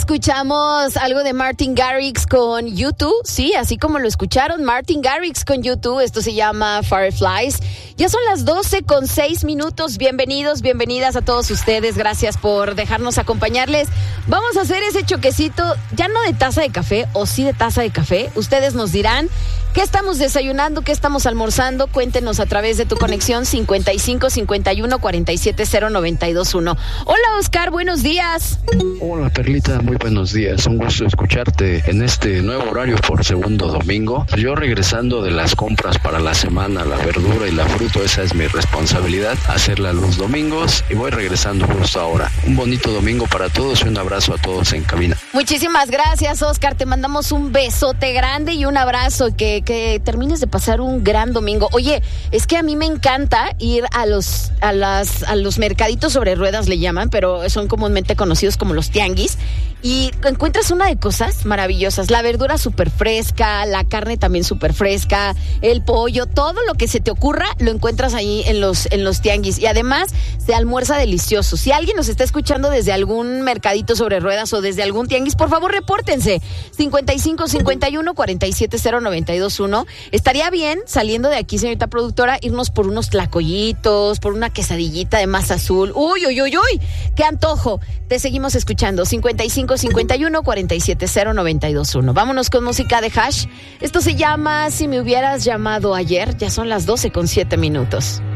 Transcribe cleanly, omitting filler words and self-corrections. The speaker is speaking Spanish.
escuchamos algo de Martin Garrix con U2, sí, así como lo escucharon, Martin Garrix con U2, esto se llama Fireflies. Ya son las 12:06. Bienvenidos, bienvenidas a todos ustedes, gracias por dejarnos acompañarles. Vamos a hacer ese choquecito, ya no de taza de café, o sí de taza de café, ustedes nos dirán qué estamos desayunando, qué estamos almorzando, cuéntenos a través de tu conexión 55 51 47 0921. Hola Oscar, buenos días. Hola Perlita, muy buenos días, un gusto escucharte en este nuevo horario por segundo domingo. Yo regresando de las compras para la semana, la verdura y la fruta, esa es mi responsabilidad, hacerla los domingos y voy regresando justo ahora. Un bonito domingo para todos y un abrazo a todos en cabina. Muchísimas gracias Oscar, te mandamos un besote grande y un abrazo, que termines de pasar un gran domingo. Oye, es que a mí me encanta ir a los mercaditos sobre ruedas, le llaman, pero son comúnmente conocidos como los tianguis, y encuentras una de cosas maravillosas, la verdura súper fresca, la carne también súper fresca, el pollo, todo lo que se te ocurra lo encuentras ahí en los tianguis, y además se almuerza delicioso. Si alguien nos está escuchando desde algún mercadito sobre ruedas o desde algún tianguis, por favor repórtense 55 51 47 0921. Estaría bien, saliendo de aquí, señorita productora, irnos por unos tlacoyitos, por una quesadillita de masa azul. Uy, qué antojo. Te seguimos escuchando 55 51 47 0921. Vámonos con música de Hash. Esto se llama Si me hubieras llamado ayer. Ya son las 12:07.